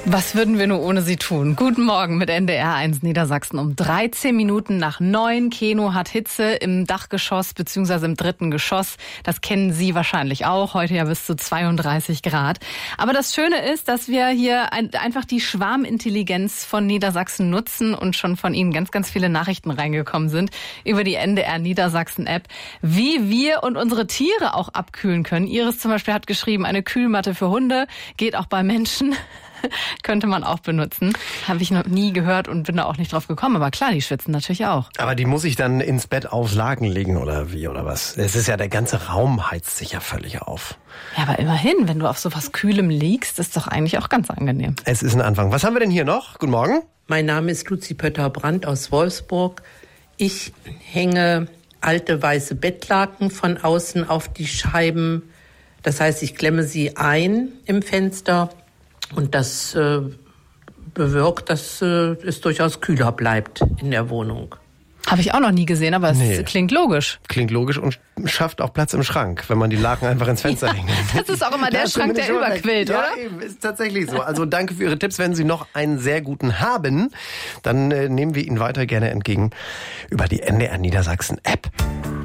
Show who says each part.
Speaker 1: Was würden wir nur ohne sie tun? Guten Morgen mit NDR 1 Niedersachsen. Um 13 Minuten nach 9. Keno hat Hitze im Dachgeschoss bzw. im 3. Geschoss. Das kennen Sie wahrscheinlich auch. Heute ja bis zu 32 Grad. Aber das Schöne ist, dass wir hier einfach die Schwarmintelligenz von Niedersachsen nutzen und schon von Ihnen ganz, ganz viele Nachrichten reingekommen sind über die NDR Niedersachsen App, wie wir und unsere Tiere auch abkühlen können. Iris zum Beispiel hat geschrieben, eine Kühlmatte für Hunde geht auch bei Menschen. Könnte man auch benutzen. Habe ich noch nie gehört und bin da auch nicht drauf gekommen. Aber klar, die schwitzen natürlich auch.
Speaker 2: Aber die muss ich dann ins Bett aufs Laken legen oder wie oder was? Es ist ja, der ganze Raum heizt sich ja völlig auf.
Speaker 1: Ja, aber immerhin, wenn du auf so was Kühlem liegst, ist doch eigentlich auch ganz angenehm.
Speaker 2: Es ist ein Anfang. Was haben wir denn hier noch? Guten Morgen.
Speaker 3: Mein Name ist Luzi Pötter-Brandt aus Wolfsburg. Ich hänge alte weiße Bettlaken von außen auf die Scheiben. Das heißt, ich klemme sie ein im Fenster. Und das bewirkt, dass es durchaus kühler bleibt in der Wohnung.
Speaker 1: Habe ich auch noch nie gesehen, aber es klingt logisch.
Speaker 2: Klingt logisch und schafft auch Platz im Schrank, wenn man die Laken einfach ins Fenster hängt.
Speaker 1: Das ist auch immer der Schrank, der überquillt, oder?
Speaker 2: Ja, eben, ist tatsächlich so. Also danke für Ihre Tipps. Wenn Sie noch einen sehr guten haben, dann nehmen wir ihn weiter gerne entgegen über die NDR Niedersachsen App.